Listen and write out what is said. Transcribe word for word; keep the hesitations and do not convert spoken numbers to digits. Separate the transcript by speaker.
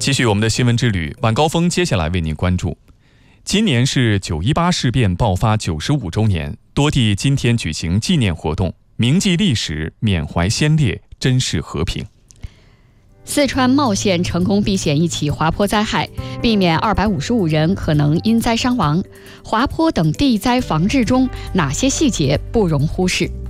Speaker 1: 继续我们的新闻之旅，晚高峰接下来为您关注。今年是九一八事变爆发九十五周年，多地今天举行纪念活动，铭记历史，缅怀先烈，珍视和平。
Speaker 2: 四川茂县成功避险一起滑坡灾害，避免二百五十五人可能因灾伤亡。滑坡等地灾防治中，哪些细节不容忽视？